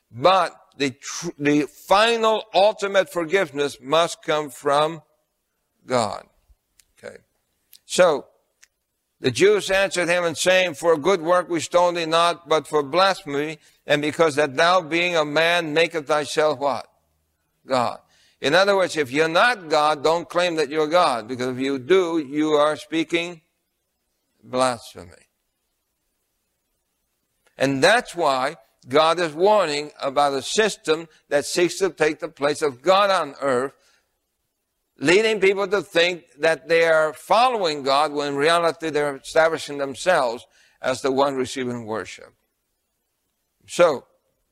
But the final, ultimate forgiveness must come from God. Okay. So, the Jews answered him and saying, for a good work we stone thee not, but for blasphemy, and because that thou being a man maketh thyself what? God. In other words, if you're not God, don't claim that you're God, because if you do, you are speaking blasphemy. And that's why God is warning about a system that seeks to take the place of God on earth, leading people to think that they are following God when in reality they're establishing themselves as the one receiving worship. So,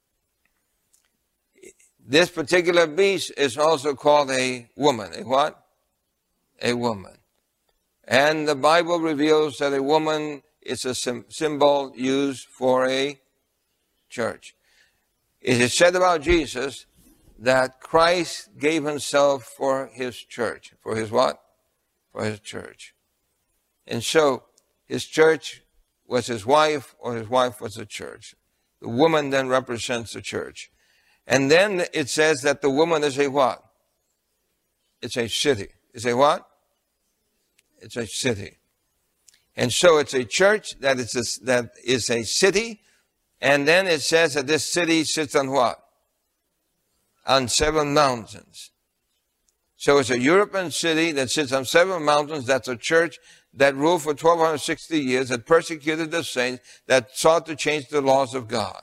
this particular beast is also called a woman. A what? A woman. And the Bible reveals that a woman is a symbol used for a church. It is said about Jesus that Christ gave himself for his church. For his what? For his church. And so, his church was his wife, or his wife was the church. The woman then represents the church. And then it says that the woman is a what? It's a city. It's a what? It's a city. And so it's a church that is a city. And then it says that this city sits on what? On 7 mountains. So it's a European city that sits on 7 mountains. That's a church that ruled for 1260 years, that persecuted the saints, that sought to change the laws of God.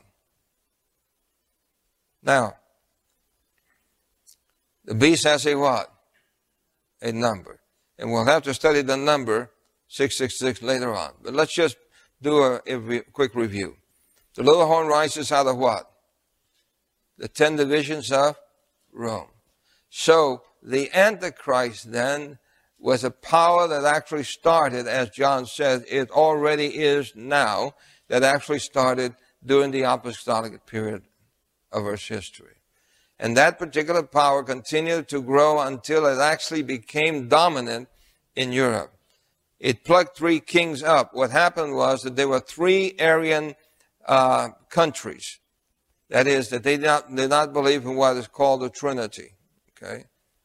Now, the beast has a what? A number. And we'll have to study the number 666 later on. But let's just do a quick review. The little horn rises out of what? The 10 divisions of Rome. So, the Antichrist then was a power that actually started, as John said, it already is now, that actually started during the apostolic period of Earth's history. And that particular power continued to grow until it actually became dominant in Europe. It plucked 3 kings up. What happened was that there were 3 Aryan countries. That is, that they did not believe in what is called the Trinity. Okay?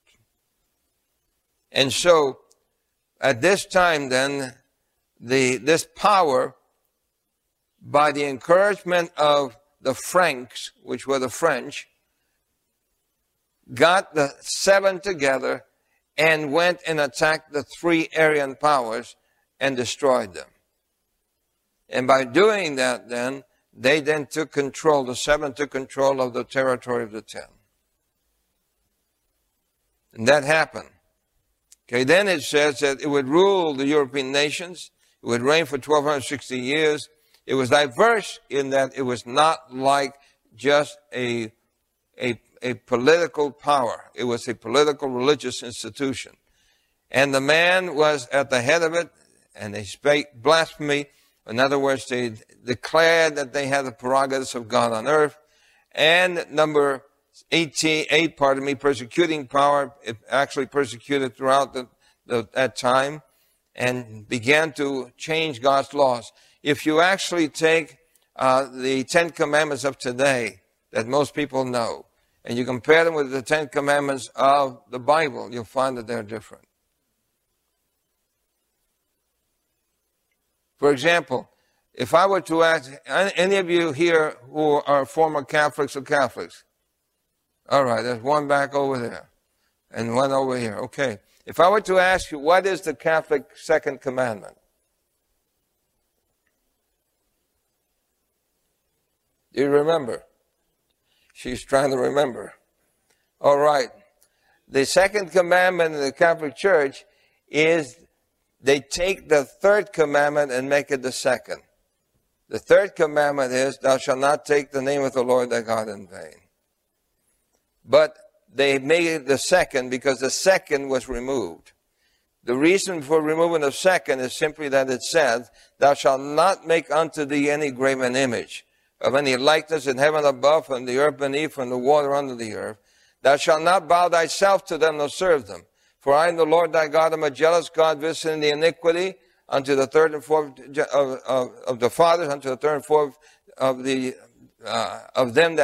And so, at this time then, this power, by the encouragement of the Franks, which were the French, got the 7 together and went and attacked the 3 Aryan powers and destroyed them. And by doing that then, they then took control, the 7 took control of the territory of the 10. And that happened. Okay, then it says that it would rule the European nations. It would reign for 1260 years. It was diverse in that it was not like just a political power. It was a political religious institution. And the man was at the head of it, and they spake blasphemy. In other words, they declared that they had the prerogatives of God on earth. And number 8, persecuting power. It actually persecuted throughout that time and began to change God's laws. If you actually take the 10 Commandments of today that most people know, and you compare them with the 10 Commandments of the Bible, you'll find that they're different. For example, if I were to ask any of you here who are former Catholics or Catholics, all right, there's one back over there and one over here. Okay. If I were to ask you, what is the Catholic second commandment? Do you remember? She's trying to remember. All right. The second commandment in the Catholic Church is they take the third commandment and make it the second. The third commandment is, thou shalt not take the name of the Lord thy God in vain. But they made it the second because the second was removed. The reason for removing the second is simply that it says, thou shalt not make unto thee any graven image of any likeness in heaven above, and the earth beneath, and the water under the earth. Thou shalt not bow thyself to them nor serve them. For I am the Lord thy God, am a jealous God, visiting the iniquity unto the third and fourth of the fathers, unto the third and fourth of them that